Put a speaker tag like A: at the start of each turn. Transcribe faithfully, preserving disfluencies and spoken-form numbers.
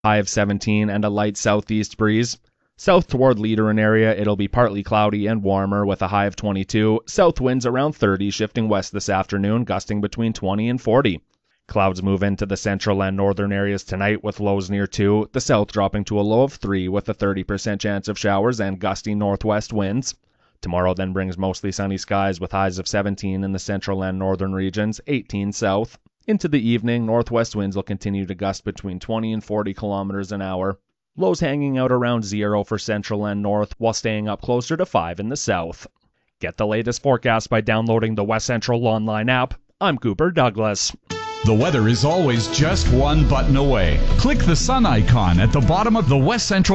A: high of seventeen, and a light southeast breeze. South toward Leederin area, it'll be partly cloudy and warmer with a high of twenty-two. South winds around thirty, shifting west this afternoon, gusting between twenty and forty. Clouds move into the central and northern areas tonight with lows near two. The south dropping to a low of three with a thirty percent chance of showers and gusty northwest winds. Tomorrow then brings mostly sunny skies with highs of seventeen in the central and northern regions, eighteen south. Into the evening, northwest winds will continue to gust between twenty and forty kilometers an hour. Lows hanging out around zero for central and north, while staying up closer to five in the south. Get the latest forecast by downloading the West Central Online app. I'm Cooper Douglas.
B: The weather is always just one button away. Click the sun icon at the bottom of the West Central